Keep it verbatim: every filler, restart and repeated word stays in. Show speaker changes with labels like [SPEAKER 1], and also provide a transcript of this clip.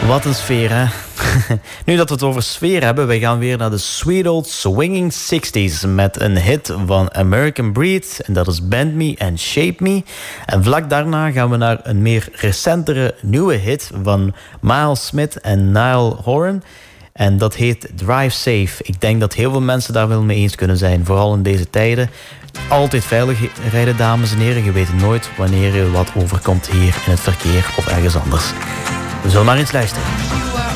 [SPEAKER 1] Wat een sfeer, hè? Nu dat we het over sfeer hebben, wij gaan weer naar de Sweet Old Swinging sixties met een hit van American Breed. En dat is Bend Me and Shape Me. En vlak daarna gaan we naar een meer recentere nieuwe hit van Miles Smith en Niall Horan. En dat heet Drive Safe. Ik denk dat heel veel mensen daar wel mee eens kunnen zijn. Vooral in deze tijden. Altijd veilig rijden, dames en heren. Je weet nooit wanneer je wat overkomt hier in het verkeer of ergens anders. We zullen maar eens luisteren.